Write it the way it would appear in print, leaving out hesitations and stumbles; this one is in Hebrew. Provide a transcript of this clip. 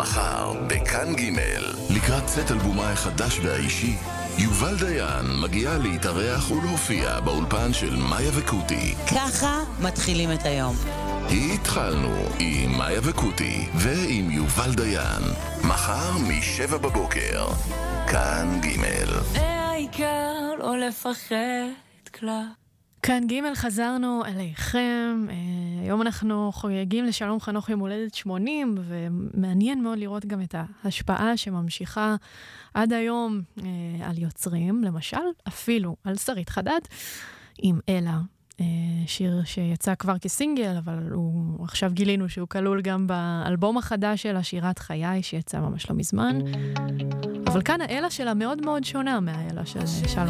מחר, בכאן ג' לקראת סט אלבומה החדש והאישי, יובל דיין מגיע להתארח ולהופיע באולפן של מאיה וקוטי. ככה מתחילים את היום. התחלנו עם מאיה וקוטי ועם יובל דיין. מחר מ-7 בבוקר, כאן ג'. העיקר לא לפחד כלל. כאן ג' חזרנו אליכם. היום אנחנו חוגגים לשלום חנוך יום הולדת 80, ומעניין מאוד לראות גם את ההשפעה שממשיכה עד היום על יוצרים, למשל אפילו על שרית חדד עם אלה, שיר שיצא כבר כסינגל, אבל הוא עכשיו גילינו שהוא כלול גם באלבום החדש שלה, שירת חיי, שיצא ממש לא מזמן. אבל כאן האלה שלה מאוד מאוד שונה מהאלה של שלום